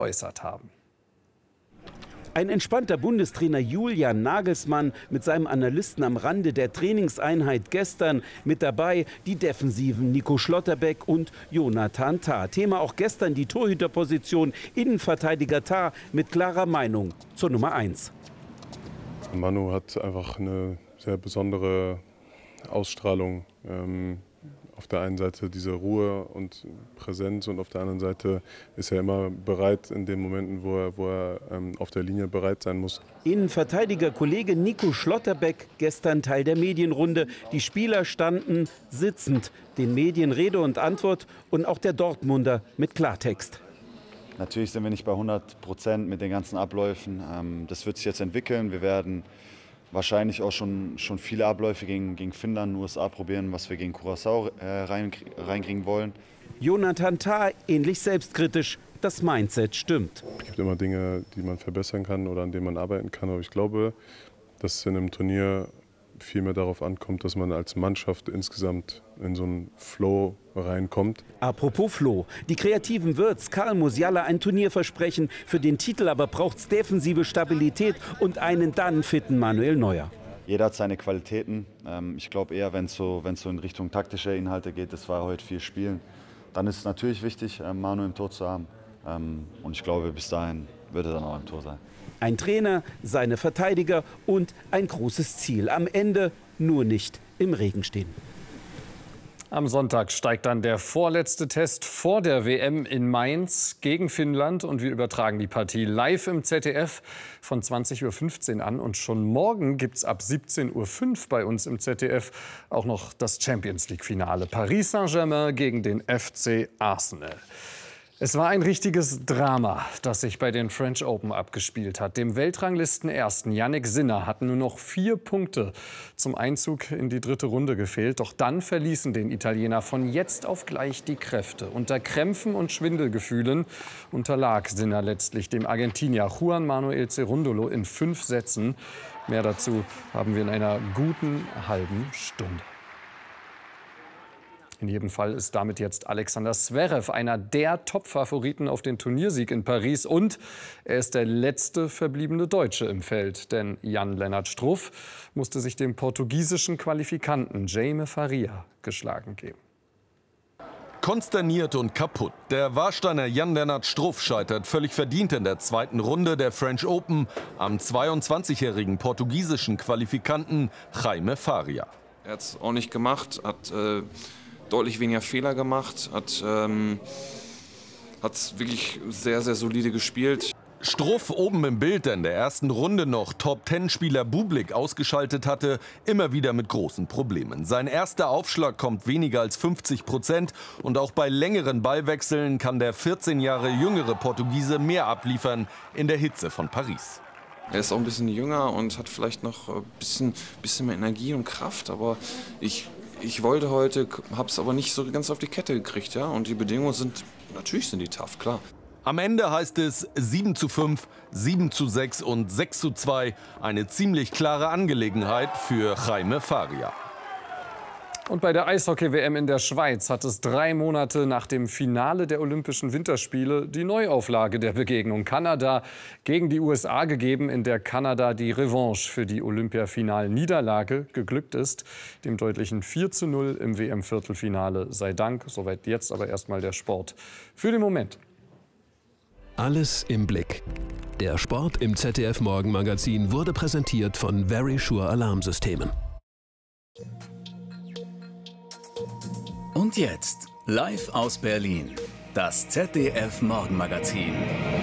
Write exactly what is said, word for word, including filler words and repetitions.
geäußert haben. Ein entspannter Bundestrainer Julian Nagelsmann mit seinem Analysten am Rande der Trainingseinheit gestern. Mit dabei die Defensiven Nico Schlotterbeck und Jonathan Tah. Thema auch gestern die Torhüterposition. Innenverteidiger Tah mit klarer Meinung zur Nummer eins. Manu hat einfach eine sehr besondere Ausstrahlung. Ähm Auf der einen Seite diese Ruhe und Präsenz und auf der anderen Seite ist er immer bereit in den Momenten, wo er, wo er ähm, auf der Linie bereit sein muss. Innenverteidiger-Kollege Nico Schlotterbeck gestern Teil der Medienrunde. Die Spieler standen sitzend, den Medien Rede und Antwort und auch der Dortmunder mit Klartext. Natürlich sind wir nicht bei hundert Prozent mit den ganzen Abläufen. Ähm, das wird sich jetzt entwickeln. Wir werden wahrscheinlich auch schon, schon viele Abläufe gegen, gegen Finnland, U S A probieren, was wir gegen Curaçao äh, rein, reinkriegen wollen. Jonathan Tah ähnlich selbstkritisch. Das Mindset stimmt. Es gibt immer Dinge, die man verbessern kann oder an denen man arbeiten kann. Aber ich glaube, dass es in einem Turnier viel mehr darauf ankommt, dass man als Mannschaft insgesamt in so einen Flow reinkommt. Apropos Flow. Die kreativen Wirts Karl Musiala ein Turnier versprechen. Für den Titel aber braucht es defensive Stabilität und einen dann fitten Manuel Neuer. Jeder hat seine Qualitäten. Ich glaube eher, wenn es so, wenn's so in Richtung taktische Inhalte geht, das war heute viel Spielen, dann ist es natürlich wichtig, Manu im Tor zu haben. Und ich glaube, bis dahin wird er dann auch im Tor sein. Ein Trainer, seine Verteidiger und ein großes Ziel. Am Ende nur nicht im Regen stehen. Am Sonntag steigt dann der vorletzte Test vor der W M in Mainz gegen Finnland. Und wir übertragen die Partie live im Z D F von zwanzig Uhr fünfzehn an. Und schon morgen gibt es ab siebzehn Uhr fünf bei uns im Z D F auch noch das Champions-League-Finale. Paris Saint-Germain gegen den F C Arsenal. Es war ein richtiges Drama, das sich bei den French Open abgespielt hat. Dem Weltranglistenersten Jannik Sinner hatten nur noch vier Punkte zum Einzug in die dritte Runde gefehlt. Doch dann verließen den Italiener von jetzt auf gleich die Kräfte. Unter Krämpfen und Schwindelgefühlen unterlag Sinner letztlich dem Argentinier Juan Manuel Cerúndolo in fünf Sätzen. Mehr dazu haben wir in einer guten halben Stunde. In jedem Fall ist damit jetzt Alexander Zverev einer der Top-Favoriten auf den Turniersieg in Paris. Und er ist der letzte verbliebene Deutsche im Feld. Denn Jan-Lennart Struff musste sich dem portugiesischen Qualifikanten Jaime Faria geschlagen geben. Konsterniert und kaputt. Der Warsteiner Jan-Lennart Struff scheitert völlig verdient in der zweiten Runde der French Open am zweiundzwanzigjährigen portugiesischen Qualifikanten Jaime Faria. Er hat es auch nicht gemacht, hat äh deutlich weniger Fehler gemacht, hat ähm, hat wirklich sehr, sehr solide gespielt. Struff oben im Bild, der in der ersten Runde noch Top-Ten-Spieler Bublik ausgeschaltet hatte, immer wieder mit großen Problemen. Sein erster Aufschlag kommt weniger als fünfzig Prozent und auch bei längeren Ballwechseln kann der vierzehn Jahre jüngere Portugiese mehr abliefern in der Hitze von Paris. Er ist auch ein bisschen jünger und hat vielleicht noch ein bisschen, bisschen mehr Energie und Kraft, aber ich Ich wollte heute, habe es aber nicht so ganz auf die Kette gekriegt, ja. Und die Bedingungen sind, natürlich sind die tough, klar. Am Ende heißt es sieben zu fünf, sieben zu sechs und sechs zu zwei. Eine ziemlich klare Angelegenheit für Jaime Faria. Und bei der Eishockey-W M in der Schweiz hat es drei Monate nach dem Finale der Olympischen Winterspiele die Neuauflage der Begegnung Kanada gegen die U S A gegeben, in der Kanada die Revanche für die Olympiafinal-Niederlage geglückt ist. Dem deutlichen vier zu null im W M-Viertelfinale sei Dank. Soweit jetzt aber erstmal der Sport für den Moment. Alles im Blick. Der Sport im Z D F-Morgenmagazin wurde präsentiert von Verisure Alarmsystemen. Und jetzt, live aus Berlin, das Z D F-Morgenmagazin.